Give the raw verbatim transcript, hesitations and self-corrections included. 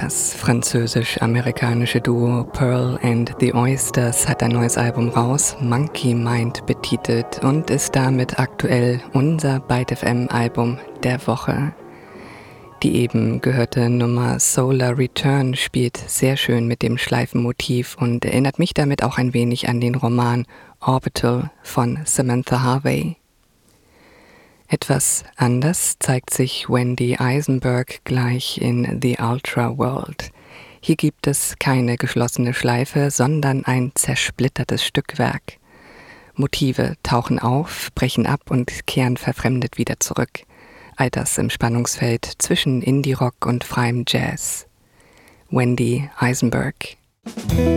Das französisch-amerikanische Duo Pearl and the Oysters hat ein neues Album raus, Monkey Mind betitelt, und ist damit aktuell unser Byte F M-Album der Woche. Die eben gehörte Nummer Solar Return spielt sehr schön mit dem Schleifenmotiv und erinnert mich damit auch ein wenig an den Roman Orbital von Samantha Harvey. Etwas anders zeigt sich Wendy Eisenberg gleich in The Ultra World. Hier gibt es keine geschlossene Schleife, sondern ein zersplittertes Stückwerk. Motive tauchen auf, brechen ab und kehren verfremdet wieder zurück. All das im Spannungsfeld zwischen Indie-Rock und freiem Jazz. Wendy Eisenberg.